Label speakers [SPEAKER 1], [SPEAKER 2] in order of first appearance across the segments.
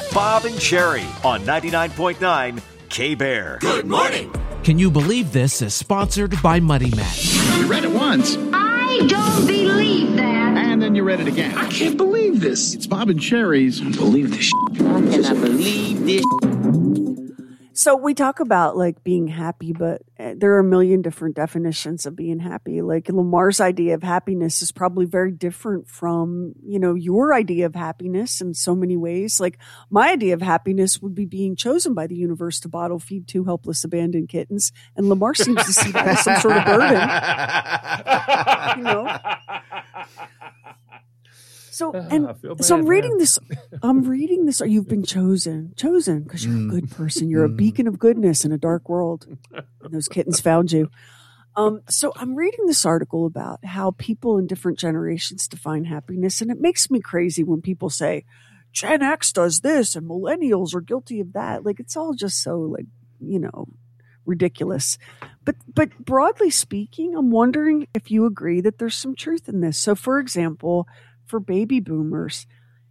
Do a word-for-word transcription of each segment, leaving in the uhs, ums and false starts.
[SPEAKER 1] Bob and Sheri on ninety-nine point nine K-Bear.
[SPEAKER 2] Good morning.
[SPEAKER 3] Can You Believe This is sponsored by Money Match.
[SPEAKER 4] You read it once.
[SPEAKER 5] I don't believe that.
[SPEAKER 4] And then you read it again.
[SPEAKER 2] I can't believe this.
[SPEAKER 4] It's Bob and Sheri's.
[SPEAKER 2] I believe this.
[SPEAKER 6] I cannot believe this.
[SPEAKER 7] So we talk about like being happy, but there are a million different definitions of being happy. Like Lamar's idea of happiness is probably very different from, you know, your idea of happiness in so many ways. Like my idea of happiness would be being chosen by the universe to bottle feed two helpless abandoned kittens. And Lamar seems to see that as some sort of burden. You know? So, and so I'm reading man. this, I'm reading this. You've been chosen, chosen because you're mm. a good person. You're mm. a beacon of goodness in a dark world. And those kittens found you. Um, so I'm reading this article about how people in different generations define happiness. And it makes me crazy when people say Gen X does this and millennials are guilty of that. Like, it's all just so like, you know, ridiculous. But, but broadly speaking, I'm wondering if you agree that there's some truth in this. So for example, for baby boomers,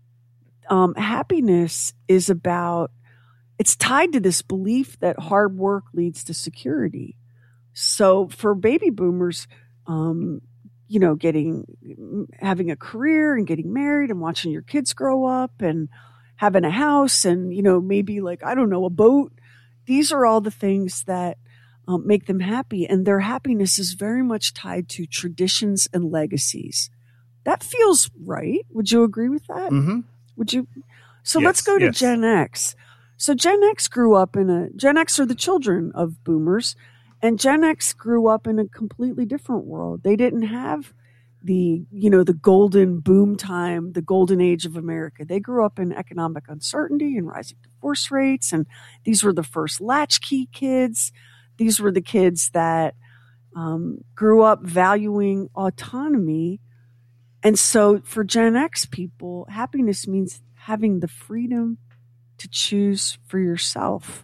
[SPEAKER 7] um, happiness is about, it's tied to this belief that hard work leads to security. So for baby boomers, um, you know, getting, having a career and getting married and watching your kids grow up and having a house and, you know, maybe like, I don't know, a boat. These are all the things that um, make them happy. And their happiness is very much tied to traditions and legacies. That feels right. Would you agree with that?
[SPEAKER 4] Mm-hmm.
[SPEAKER 7] Would you? So
[SPEAKER 4] yes,
[SPEAKER 7] let's go to
[SPEAKER 4] yes.
[SPEAKER 7] Gen X. So Gen X grew up in a, Gen X are the children of boomers, and Gen X grew up in a completely different world. They didn't have the, you know, the golden boom time, the golden age of America. They grew up in economic uncertainty and rising divorce rates. And these were the first latchkey kids. These were the kids that um, grew up valuing autonomy. And so for Gen X people, happiness means having the freedom to choose for yourself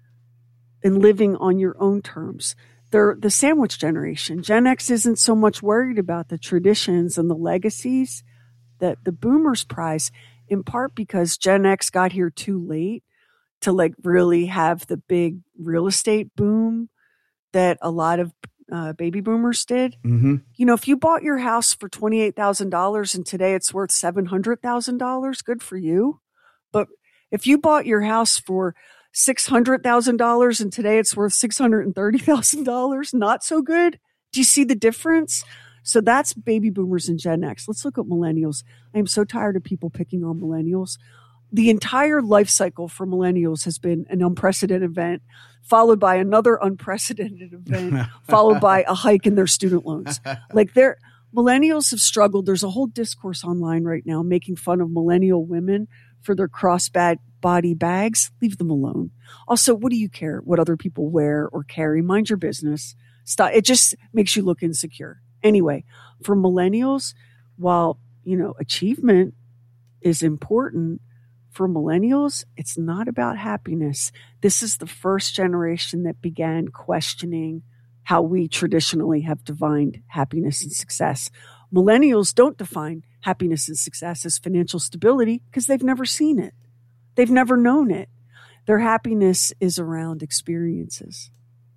[SPEAKER 7] and living on your own terms. They're the sandwich generation. Gen X isn't so much worried about the traditions and the legacies that the boomers prize, in part because Gen X got here too late to like really have the big real estate boom that a lot of Uh, baby boomers did.
[SPEAKER 4] Mm-hmm.
[SPEAKER 7] You know, if you bought your house for twenty-eight thousand dollars and today it's worth seven hundred thousand dollars, good for you. But if you bought your house for six hundred thousand dollars and today it's worth six hundred thirty thousand dollars, not so good. Do you see the difference? So that's baby boomers and Gen X. Let's look at millennials. I am so tired of people picking on millennials. The entire life cycle for millennials has been an unprecedented event, followed by another unprecedented event, followed by a hike in their student loans. Like they're millennials have struggled. There's a whole discourse online right now making fun of millennial women for their cross-body bags. Leave them alone. Also, what do you care what other people wear or carry? Mind your business. Stop. It just makes you look insecure. Anyway, for millennials, while, you know, achievement is important, for millennials, it's not about happiness. This is the first generation that began questioning how we traditionally have defined happiness and success. Millennials don't define happiness and success as financial stability because they've never seen it. They've never known it. Their happiness is around experiences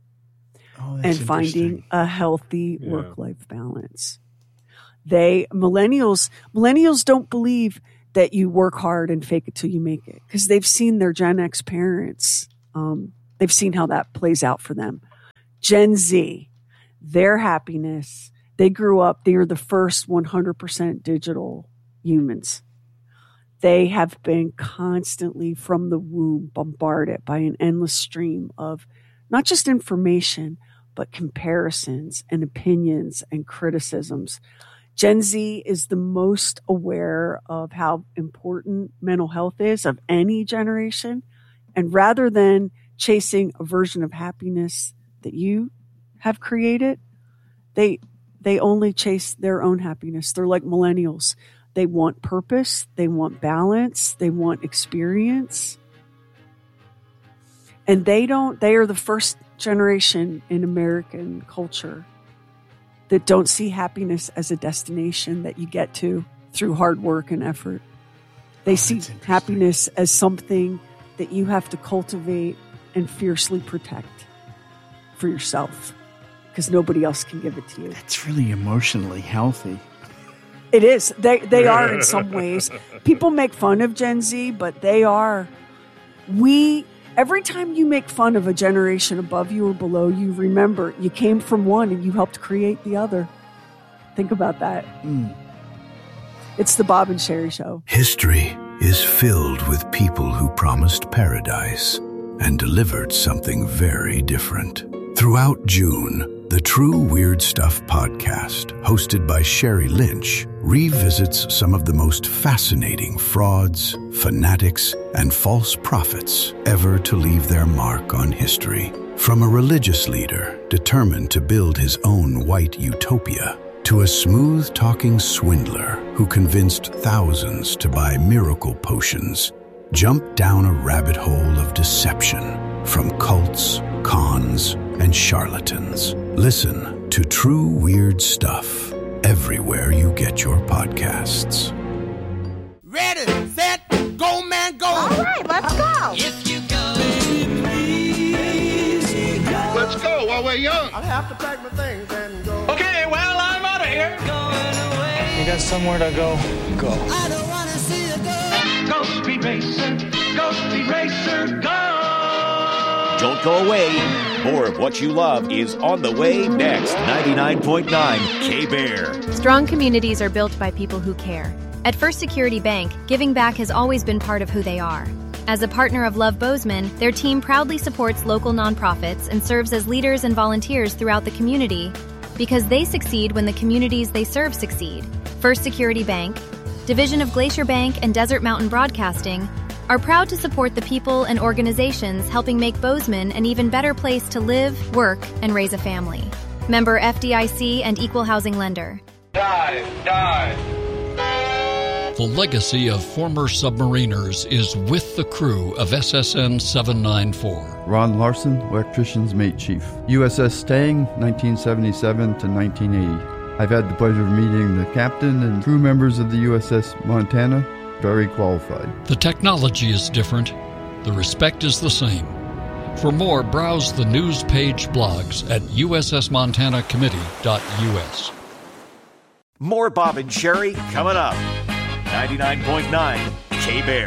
[SPEAKER 4] oh,
[SPEAKER 7] and finding a healthy yeah. work-life balance. They, millennials, millennials don't believe that you work hard and fake it till you make it because they've seen their Gen X parents. Um, they've seen how that plays out for them. Gen Z, their happiness, they grew up, they are the first one hundred percent digital humans. They have been constantly from the womb bombarded by an endless stream of not just information, but comparisons and opinions and criticisms. Gen Z is the most aware of how important mental health is of any generation. And rather than chasing a version of happiness that you have created, they they only chase their own happiness. They're like millennials. They want purpose. They want balance. They want experience. And they don't, they are the first generation in American culture that don't see happiness as a destination that you get to through hard work and effort. They see happiness as something that you have to cultivate and fiercely protect for yourself, because nobody else can give it to you.
[SPEAKER 4] That's really emotionally healthy.
[SPEAKER 7] It is. They they are in some ways. People make fun of Gen Z, but they are. We every time you make fun of a generation above you or below you, remember you came from one and you helped create the other. Think about that.
[SPEAKER 4] Mm.
[SPEAKER 7] It's the Bob and Sherry Show.
[SPEAKER 2] History is filled with people who promised paradise and delivered something very different. Throughout June, the True Weird Stuff podcast, hosted by Sherry Lynch, revisits some of the most fascinating frauds, fanatics, and false prophets ever to leave their mark on history. From a religious leader determined to build his own white utopia, to a smooth-talking swindler who convinced thousands to buy miracle potions, jump down a rabbit hole of deception from cults, cons, and charlatans. Listen to True Weird Stuff everywhere you get your podcasts.
[SPEAKER 8] Ready, set, go, man, go.
[SPEAKER 5] All right, let's go.
[SPEAKER 8] If you go with me,
[SPEAKER 9] let's go while we're young.
[SPEAKER 8] I'll have to pack my things and go.
[SPEAKER 9] Okay, well, I'm out of here.
[SPEAKER 8] Going away.
[SPEAKER 10] You got somewhere to go? Go.
[SPEAKER 8] I don't want to see you go.
[SPEAKER 9] Go, Speed Racer. Go, Speed Racer, go.
[SPEAKER 1] Don't go away. More of what you love is on the way next. ninety-nine point nine K-Bear.
[SPEAKER 11] Strong communities are built by people who care. At First Security Bank, giving back has always been part of who they are. As a partner of Love Bozeman, their team proudly supports local nonprofits and serves as leaders and volunteers throughout the community because they succeed when the communities they serve succeed. First Security Bank, Division of Glacier Bank and Desert Mountain Broadcasting, are proud to support the people and organizations helping make Bozeman an even better place to live, work, and raise a family. Member F D I C and Equal Housing Lender.
[SPEAKER 9] Dive, dive.
[SPEAKER 12] The legacy of former submariners is with the crew of S S N seven ninety-four.
[SPEAKER 13] Ron Larson, Electrician's Mate Chief. U S S Stang, nineteen seventy-seven to nineteen eighty. I've had the pleasure of meeting the captain and crew members of the U S S Montana. Very qualified.
[SPEAKER 12] The technology is different. The respect is the same. For more, browse the news page blogs at U S S Montana Committee dot U S.
[SPEAKER 1] More Bob and Sherry coming up. ninety-nine point nine K-Bear.